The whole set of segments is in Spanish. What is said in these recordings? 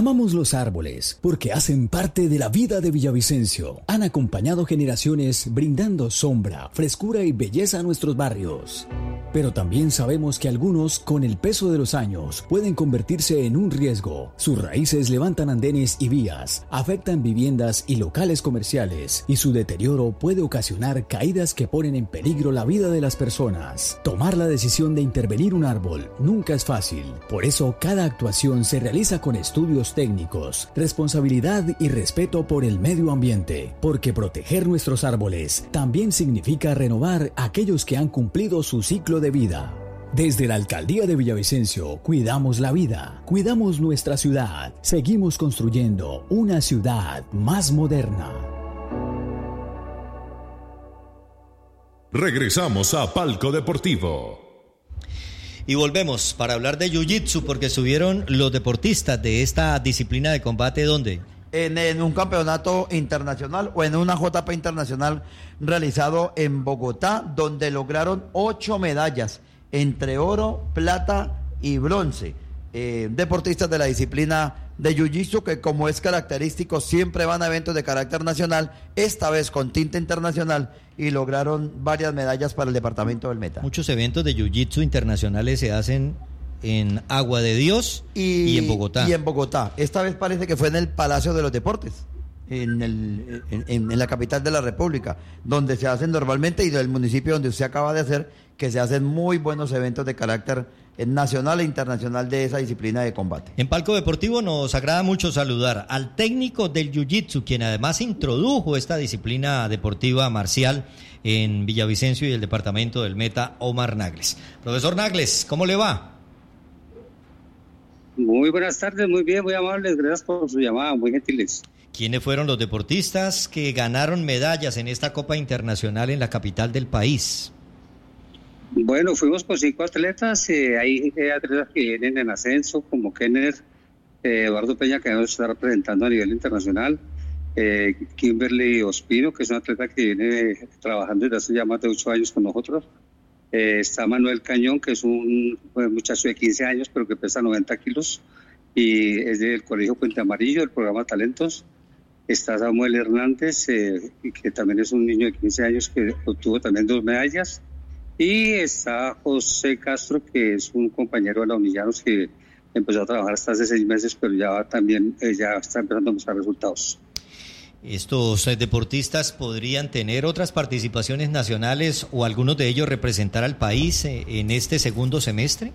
Amamos los árboles porque hacen parte de la vida de Villavicencio. Han acompañado generaciones brindando sombra, frescura y belleza a nuestros barrios. Pero también sabemos que algunos, con el peso de los años, pueden convertirse en un riesgo. Sus raíces levantan andenes y vías, afectan viviendas y locales comerciales, y su deterioro puede ocasionar caídas que ponen en peligro la vida de las personas. Tomar la decisión de intervenir un árbol nunca es fácil. Por eso, cada actuación se realiza con estudios técnicos, responsabilidad y respeto por el medio ambiente, porque proteger nuestros árboles también significa renovar aquellos que han cumplido su ciclo de vida. Desde la Alcaldía de Villavicencio, cuidamos la vida, cuidamos nuestra ciudad, seguimos construyendo una ciudad más moderna. Regresamos a Palco Deportivo. Y volvemos para hablar de Jiu-Jitsu, porque subieron los deportistas de esta disciplina de combate, ¿dónde? En un campeonato internacional o en una JP internacional realizado en Bogotá, donde lograron 8 medallas, entre oro, plata y bronce. Deportistas de la disciplina de Jiu-Jitsu, que como es característico siempre van a eventos de carácter nacional, esta vez con tinta internacional, y lograron varias medallas para el departamento del Meta. Muchos eventos de Jiu-Jitsu internacionales se hacen en Agua de Dios y en Bogotá. Y en Bogotá. Esta vez parece que fue en el Palacio de los Deportes, en la capital de la República, donde se hacen normalmente, y del municipio donde usted acaba de hacer, que se hacen muy buenos eventos de carácter nacional e internacional de esa disciplina de combate. En Palco Deportivo nos agrada mucho saludar al técnico del Jiu-Jitsu, quien además introdujo esta disciplina deportiva marcial en Villavicencio y el departamento del Meta, Omar Nagles. Profesor Nagles, ¿cómo le va? Muy buenas tardes, muy bien, muy amables, gracias por su llamada, muy gentiles. ¿Quiénes fueron los deportistas que ganaron medallas en esta Copa Internacional en la capital del país? Bueno, fuimos con 5 atletas, hay atletas que vienen en ascenso, como Kenner, Eduardo Peña, que nos está representando a nivel internacional, Kimberly Ospino, que es un atleta que viene trabajando desde hace ya más de 8 años con nosotros, está Manuel Cañón, que es un muchacho de 15 años, pero que pesa 90 kilos, y es del Colegio Puente Amarillo, del programa Talentos. Está Samuel Hernández, que también es un niño de 15 años que obtuvo también 2 medallas. Y está José Castro, que es un compañero de la Unillanos que empezó a trabajar hasta hace 6 meses, pero ya también ya está empezando a mostrar resultados. ¿Estos deportistas podrían tener otras participaciones nacionales o algunos de ellos representar al país en este segundo semestre?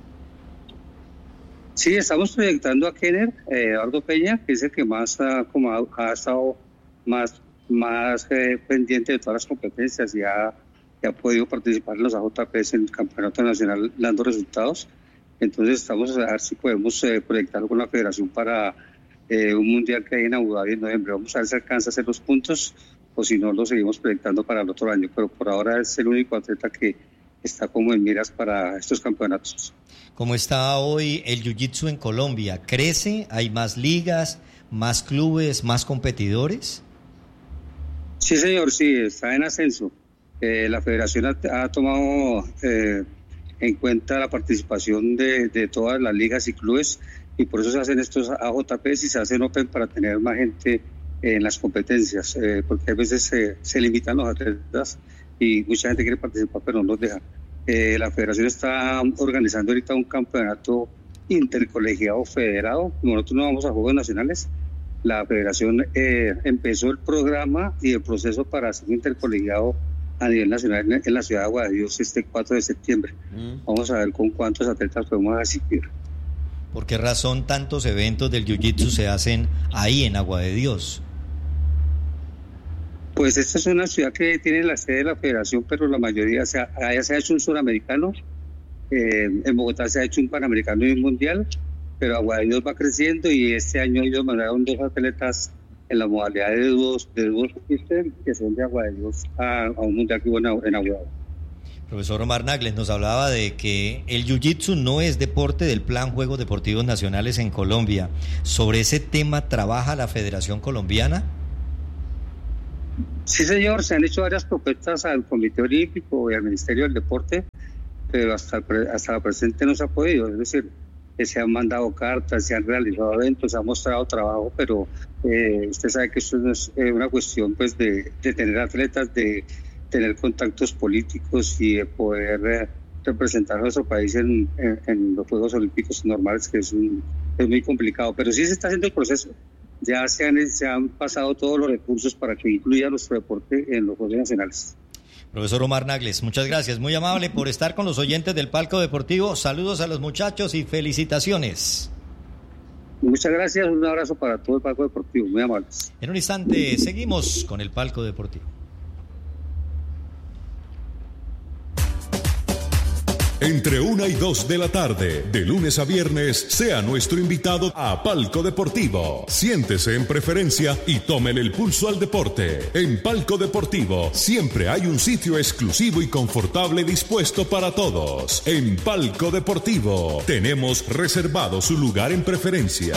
Sí, estamos proyectando a Kenner, Eduardo Peña, que es el que más ha estado más pendiente de todas las competencias y ha podido participar en los AJPs en el Campeonato Nacional dando resultados. Entonces estamos a ver si podemos proyectarlo con la federación para un mundial que hay en Abu Dhabi en noviembre. Vamos a ver si alcanza a hacer los puntos o si no lo seguimos proyectando para el otro año, pero por ahora es el único atleta que está como en miras para estos campeonatos. ¿Cómo está hoy el Jiu-Jitsu en Colombia? ¿Crece? ¿Hay más ligas, más clubes, más competidores? Sí, señor, sí, está en ascenso. La federación ha tomado en cuenta la participación de todas las ligas y clubes, y por eso se hacen estos AJPs y se hacen Open para tener más gente en las competencias, porque a veces se limitan los atletas y mucha gente quiere participar pero no los deja. La federación está organizando ahorita un campeonato intercolegiado federado. Como nosotros no vamos a Juegos Nacionales, la federación empezó el programa y el proceso para hacer un intercolegiado a nivel nacional en la ciudad de Agua de Dios este 4 de septiembre. Vamos a ver con cuántos atletas podemos asistir. ¿Por qué razón tantos eventos del Jiu-Jitsu se hacen ahí en Agua de Dios? Pues esta es una ciudad que tiene la sede de la federación, pero la mayoría, allá se ha hecho un suramericano, en Bogotá se ha hecho un panamericano y un mundial, pero Agua de Dios va creciendo y este año ellos mandaron 2 atletas en la modalidad de dúos que son de Agua de Dios a un mundial que hubo en Agua de Dios. Profesor Omar Nagles nos hablaba de que el Jiu-Jitsu no es deporte del Plan Juegos Deportivos Nacionales en Colombia. ¿Sobre ese tema trabaja la Federación Colombiana? Sí, señor, se han hecho varias propuestas al Comité Olímpico y al Ministerio del Deporte, pero hasta la presente no se ha podido. Es decir, se han mandado cartas, se han realizado eventos, se ha mostrado trabajo, pero usted sabe que esto no es una cuestión pues de tener atletas, de tener contactos políticos y de poder representar a nuestro país en los Juegos Olímpicos normales, que es muy complicado, pero sí se está haciendo el proceso. Ya se han pasado todos los recursos para que incluya nuestro deporte en los Juegos Nacionales. Profesor Omar Nagles, muchas gracias, muy amable por estar con los oyentes del Palco Deportivo. Saludos a los muchachos y felicitaciones. Muchas gracias, un abrazo para todo el Palco Deportivo, muy amables. En un instante seguimos con el Palco Deportivo. Entre 1 y 2 de la tarde, de lunes a viernes, sea nuestro invitado a Palco Deportivo. Siéntese en preferencia y tómele el pulso al deporte. En Palco Deportivo siempre hay un sitio exclusivo y confortable dispuesto para todos. En Palco Deportivo tenemos reservado su lugar en preferencia.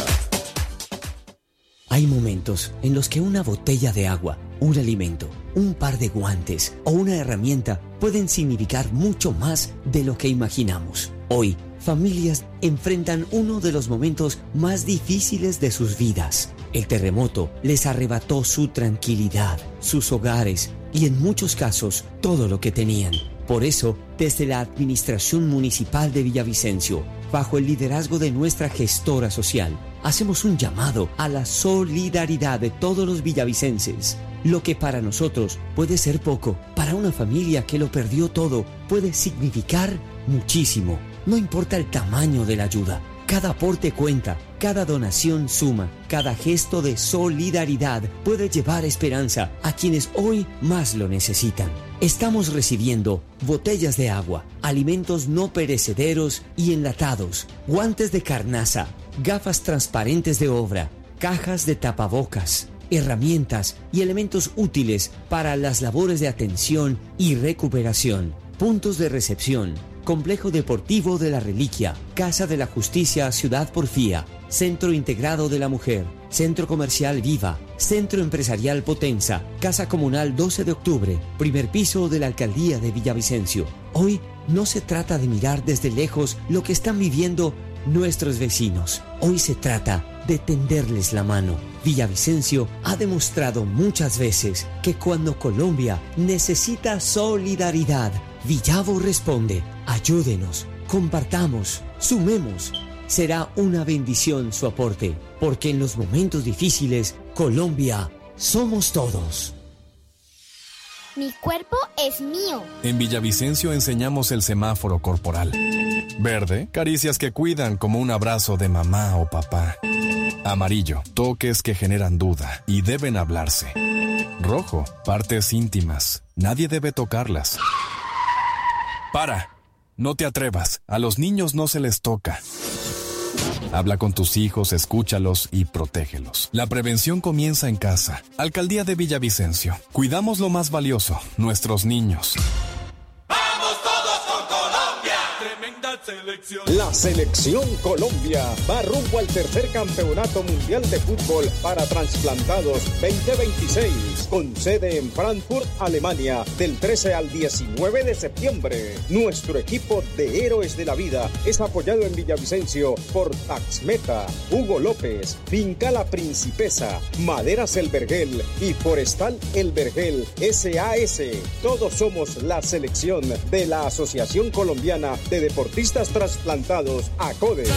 Hay momentos en los que una botella de agua, un alimento, un par de guantes o una herramienta pueden significar mucho más de lo que imaginamos. Hoy, familias enfrentan uno de los momentos más difíciles de sus vidas. El terremoto les arrebató su tranquilidad, sus hogares y en muchos casos todo lo que tenían. Por eso, desde la Administración Municipal de Villavicencio, bajo el liderazgo de nuestra gestora social, hacemos un llamado a la solidaridad de todos los villavicenses. Lo que para nosotros puede ser poco, para una familia que lo perdió todo, puede significar muchísimo. No importa el tamaño de la ayuda, cada aporte cuenta, cada donación suma, cada gesto de solidaridad puede llevar esperanza a quienes hoy más lo necesitan. Estamos recibiendo botellas de agua, alimentos no perecederos y enlatados, guantes de carnaza, gafas transparentes de obra, cajas de tapabocas, herramientas y elementos útiles para las labores de atención y recuperación, puntos de recepción, Complejo Deportivo de la Reliquia, Casa de la Justicia Ciudad Porfía, Centro Integrado de la Mujer, Centro Comercial Viva, Centro Empresarial Potenza, Casa Comunal 12 de Octubre, primer piso de la Alcaldía de Villavicencio. Hoy no se trata de mirar desde lejos lo que están viviendo nuestros vecinos. Hoy se trata de tenderles la mano. Villavicencio ha demostrado muchas veces que cuando Colombia necesita solidaridad, Villavo responde. Ayúdenos, compartamos, sumemos. Será una bendición su aporte, porque en los momentos difíciles, Colombia somos todos. Mi cuerpo es mío. En Villavicencio enseñamos el semáforo corporal. Verde, caricias que cuidan como un abrazo de mamá o papá. Amarillo, toques que generan duda y deben hablarse. Rojo, partes íntimas, nadie debe tocarlas. Para, no te atrevas, a los niños no se les toca. Habla con tus hijos, escúchalos y protégelos. La prevención comienza en casa. Alcaldía de Villavicencio. Cuidamos lo más valioso, nuestros niños. ¡Vamos todos con Colombia! ¡Tremenda selección! La selección Colombia va rumbo al tercer campeonato mundial de fútbol para trasplantados 2026, con sede en Frankfurt, Alemania, del 13 al 19 de septiembre. Nuestro equipo de héroes de la vida es apoyado en Villavicencio por Taxmeta, Hugo López, Finca La Principesa, Maderas El Vergel y Forestal El Vergel SAS. Todos somos la selección de la Asociación Colombiana de Deportistas Trasplantados, ACODE.